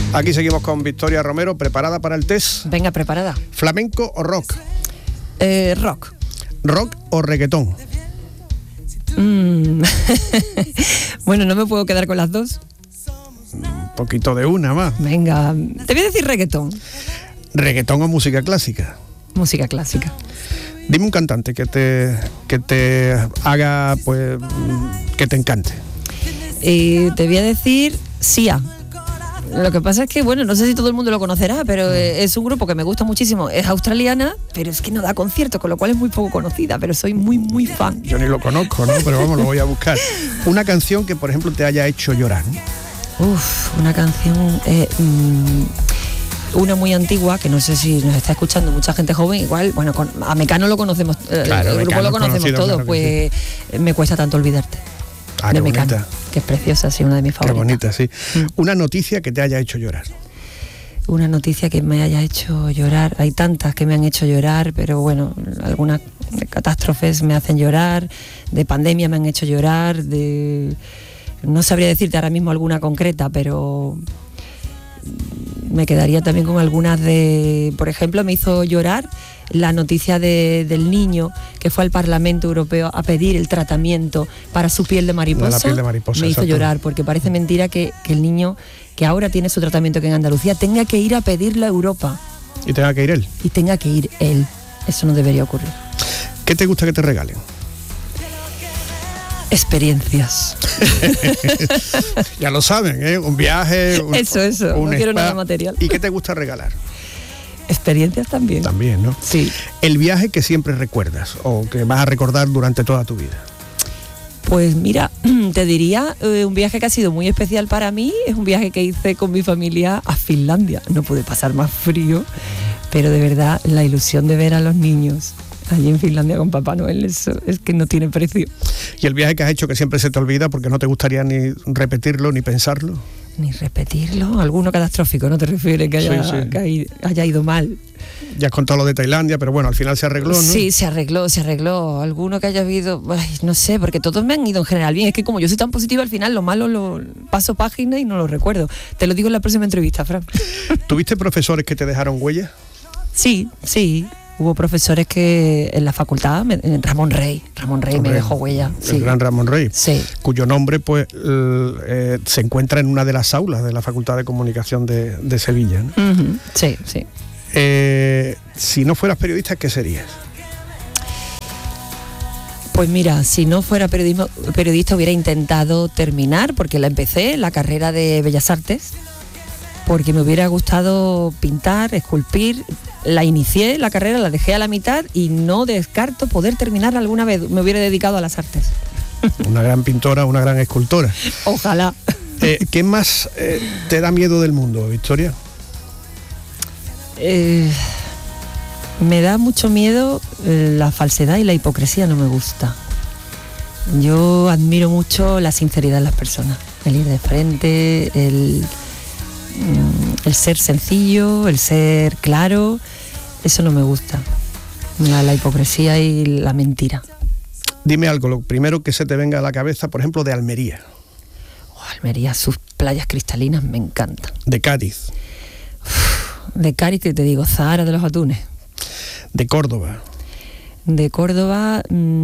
Aquí seguimos con Victoria Romero, ¿preparada para el test? Venga, preparada. ¿Flamenco o rock? Rock. ¿Rock o reggaetón? Bueno, no me puedo quedar con las dos. Un poquito de una más. Venga, te voy a decir reggaetón. ¿Reggaetón o música clásica? Música clásica. Dime un cantante que te haga, pues, que te encante. Te voy a decir Sia. Lo que pasa es que, bueno, no sé si todo el mundo lo conocerá, pero es un grupo que me gusta muchísimo. Es australiana, pero es que no da conciertos, con lo cual es muy poco conocida, pero soy muy, muy fan. Yo ni lo conozco, ¿no? Pero vamos, lo voy a buscar. Una canción que, por ejemplo, te haya hecho llorar, ¿no? Una canción... una muy antigua, que no sé si nos está escuchando mucha gente joven, igual, bueno, a Mecano lo conocemos, claro, el grupo Mecano lo conocemos todos, claro pues sí. Me cuesta tanto olvidarte. De Mecano, bonita. Que es preciosa, sí, una de mis favoritas. Qué bonita, sí. Una noticia que te haya hecho llorar. Una noticia que me haya hecho llorar, hay tantas que me han hecho llorar, pero bueno, algunas catástrofes me hacen llorar, de pandemia me han hecho llorar, no sabría decirte ahora mismo alguna concreta, pero me quedaría también con algunas por ejemplo, me hizo llorar la noticia del niño que fue al Parlamento Europeo a pedir el tratamiento para su piel de mariposa. La piel de mariposa, me hizo exacto. llorar, porque parece mentira que el niño que ahora tiene su tratamiento que en Andalucía tenga que ir a pedirlo a Europa. ¿Y tenga que ir él? Y tenga que ir él. Eso no debería ocurrir. ¿Qué te gusta que te regalen? Experiencias. Ya lo saben, ¿eh? Un viaje, eso, un no quiero spa. nada material. ¿Y qué te gusta regalar? Experiencias también. También, ¿no? Sí. El viaje que siempre recuerdas o que vas a recordar durante toda tu vida. Pues mira, te diría, un viaje que ha sido muy especial para mí, es un viaje que hice con mi familia a Finlandia. No pude pasar más frío, pero de verdad la ilusión de ver a los niños allí en Finlandia con Papá Noel, eso es que no tiene precio. ¿Y el viaje que has hecho que siempre se te olvida porque no te gustaría ni repetirlo ni pensarlo? Ni repetirlo, alguno catastrófico, ¿no te refieres? Que haya ido mal. Ya has contado lo de Tailandia, pero bueno, al final se arregló, ¿no? Sí, se arregló. Alguno que haya habido, no sé, porque todos me han ido en general bien. Es que como yo soy tan positiva, al final lo malo lo paso página y no lo recuerdo. Te lo digo en la próxima entrevista, Fran. ¿Tuviste profesores que te dejaron huella? Sí. Hubo profesores que en la facultad, Ramón Rey me dejó huella. El sí. gran Ramón Rey, sí. Cuyo nombre pues se encuentra en una de las aulas de la Facultad de Comunicación de Sevilla, ¿no? Uh-huh. Sí. Si no fueras periodista, ¿qué serías? Pues mira, si no fuera periodista hubiera intentado terminar, porque la empecé, la carrera de Bellas Artes, porque me hubiera gustado pintar, esculpir. La inicié, la carrera, la dejé a la mitad y no descarto poder terminar alguna vez. Me hubiera dedicado a las artes. Una gran pintora, una gran escultora. Ojalá. ¿Qué más te da miedo del mundo, Victoria? Me da mucho miedo la falsedad y la hipocresía, no me gusta. Yo admiro mucho la sinceridad de las personas, el ir de frente, el ser sencillo, el ser claro, eso no me gusta. La hipocresía y la mentira. Dime algo, lo primero que se te venga a la cabeza, por ejemplo, de Almería. Almería, sus playas cristalinas me encantan. De Cádiz. De Cádiz, que te digo, Zahara de los Atunes. De Córdoba. De Córdoba,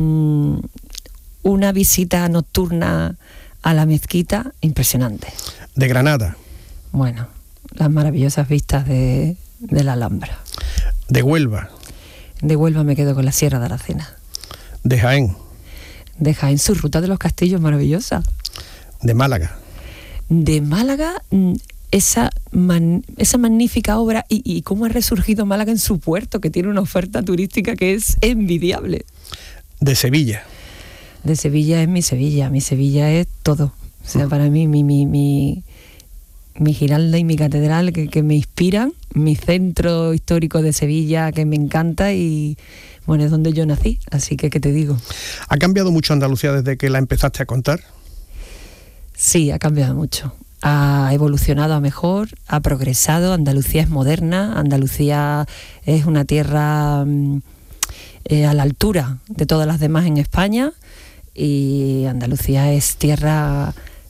una visita nocturna a la mezquita impresionante. De Granada. Bueno, las maravillosas vistas de la Alhambra. De Huelva. De Huelva me quedo con la Sierra de Aracena. De Jaén. De Jaén, su ruta de los castillos maravillosa. De Málaga. De Málaga, esa magnífica obra y cómo ha resurgido Málaga en su puerto, que tiene una oferta turística que es envidiable. De Sevilla. De Sevilla es mi Sevilla es todo. O sea, para mí, mi Giralda y mi catedral que me inspiran, mi centro histórico de Sevilla que me encanta y bueno, es donde yo nací, así que ¿qué te digo? ¿Ha cambiado mucho Andalucía desde que la empezaste a contar? Sí, ha cambiado mucho. Ha evolucionado a mejor, ha progresado, Andalucía es moderna, Andalucía es una tierra a la altura de todas las demás en España y Andalucía es tierra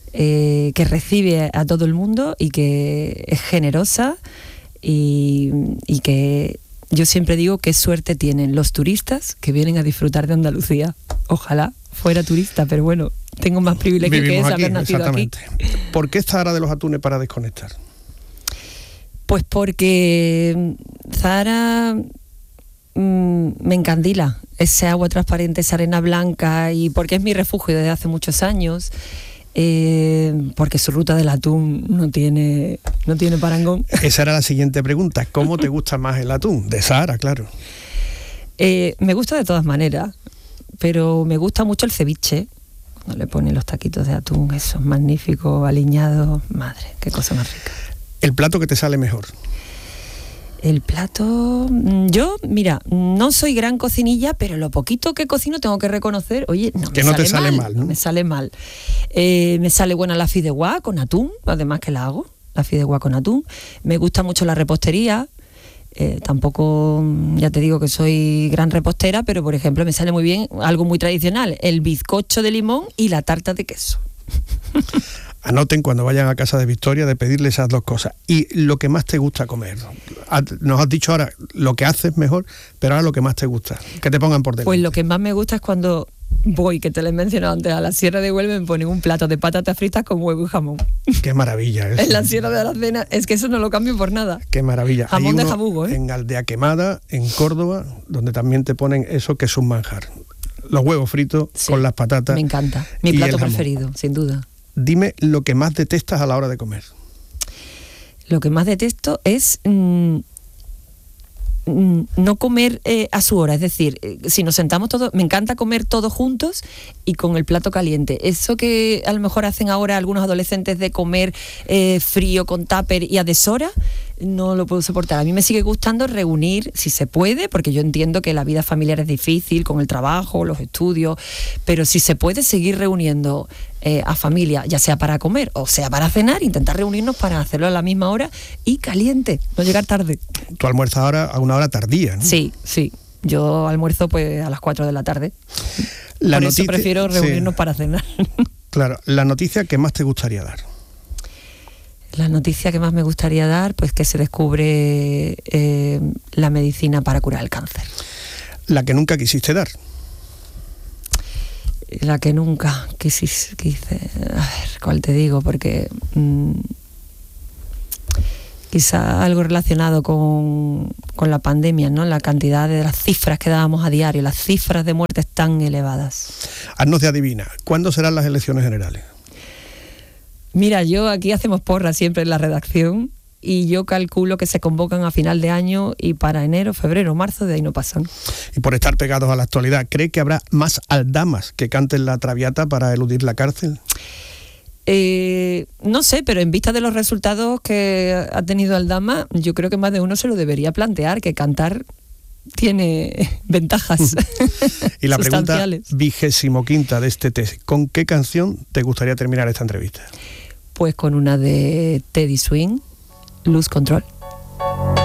que recibe a todo el mundo y que es generosa y que yo siempre digo qué suerte tienen los turistas que vienen a disfrutar de Andalucía. Ojalá fuera turista, pero bueno, tengo más privilegio que es haber nacido aquí. ¿Por qué Zahara de los Atunes para desconectar? Pues porque Zahara me encandila, ese agua transparente, esa arena blanca, y porque es mi refugio desde hace muchos años, porque su ruta del atún no tiene parangón. Esa era la siguiente pregunta, ¿cómo te gusta más el atún? De Zahara, claro. Me gusta de todas maneras, pero me gusta mucho el ceviche, cuando le ponen los taquitos de atún, esos magníficos, aliñados, madre, qué cosa más rica. ¿El plato que te sale mejor? El plato... Yo, mira, no soy gran cocinilla, pero lo poquito que cocino tengo que reconocer, oye, que no te sale mal, ¿no? Me sale mal. Me sale buena la fideuá con atún, además que la hago, la fideuá con atún. Me gusta mucho la repostería. Tampoco, ya te digo que soy gran repostera, pero por ejemplo me sale muy bien algo muy tradicional, el bizcocho de limón y la tarta de queso. Anoten cuando vayan a casa de Victoria de pedirle esas dos cosas. Y lo que más te gusta comer. Nos has dicho ahora lo que haces mejor, pero ahora lo que más te gusta, que te pongan por delante. Pues lo que más me gusta es cuando voy, que te lo he mencionado antes, a la Sierra de Huelva, me ponen un plato de patatas fritas con huevo y jamón. Qué maravilla eso. En la Sierra de Aracena, es que eso no lo cambio por nada. Qué maravilla. Jamón de jabugo, en Aldea Quemada, en Córdoba, donde también te ponen eso que es un manjar. Los huevos fritos, sí, con las patatas. Me encanta. Mi plato preferido, sin duda. Dime lo que más detestas a la hora de comer. Lo que más detesto es no comer a su hora, es decir, si nos sentamos todos, me encanta comer todos juntos y con el plato caliente. Eso que a lo mejor hacen ahora algunos adolescentes de comer frío con tupper y a deshora, no lo puedo soportar. A mí me sigue gustando reunir, si se puede, porque yo entiendo que la vida familiar es difícil con el trabajo, los estudios, pero si se puede seguir reuniendo a familia, ya sea para comer o sea para cenar, intentar reunirnos para hacerlo a la misma hora y caliente, no llegar tarde. Tú almuerzas ahora a una hora tardía, ¿no? Sí. Yo almuerzo pues a las 4 de la tarde. Por eso prefiero reunirnos para cenar. Claro, la noticia que más te gustaría dar. La noticia que más me gustaría dar, pues que se descubre la medicina para curar el cáncer. La que nunca quisiste dar. La que nunca quise. A ver, ¿cuál te digo? Porque quizá algo relacionado con la pandemia, ¿no? La cantidad de las cifras que dábamos a diario, las cifras de muertes tan elevadas. Haznos de adivina, ¿cuándo serán las elecciones generales? Mira, yo aquí hacemos porra siempre en la redacción y yo calculo que se convocan a final de año y para enero, febrero, marzo, de ahí no pasan. Y por estar pegados a la actualidad, ¿cree que habrá más aldamas que canten la Traviata para eludir la cárcel? No sé, pero en vista de los resultados que ha tenido Aldama, yo creo que más de uno se lo debería plantear, que cantar tiene ventajas. Y la pregunta 25ª de este test, ¿con qué canción te gustaría terminar esta entrevista? Pues con una de Teddy Swing, Lose Control.